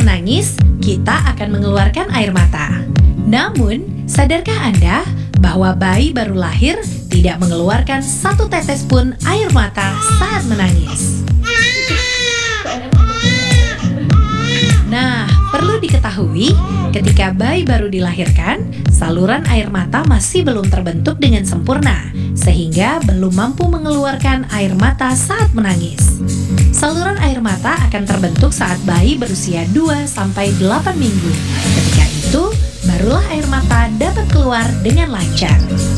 menangis, kita akan mengeluarkan air mata. Namun, sadarkah Anda bahwa bayi baru lahir tidak mengeluarkan satu tetes pun air mata saat menangis? Nah, perlu diketahui, ketika bayi baru dilahirkan, saluran air mata masih belum terbentuk dengan sempurna, sehingga belum mampu mengeluarkan air mata saat menangis. Saluran air mata akan terbentuk saat bayi berusia 2-8 minggu. Ketika itu, barulah air mata dapat keluar dengan lancar.